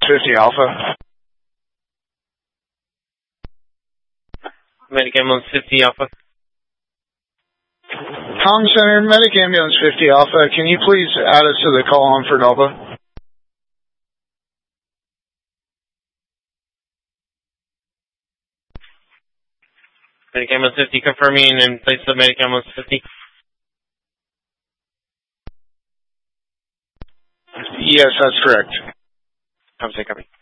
50 Alpha. Medic Ambulance 50 Alpha. Comm Center, Medic Ambulance 50 Alpha. Can you please add us to the call on for Delta? Medic Ambulance 50 confirming in place of Medic Ambulance 50. Yes, that's correct. Copy.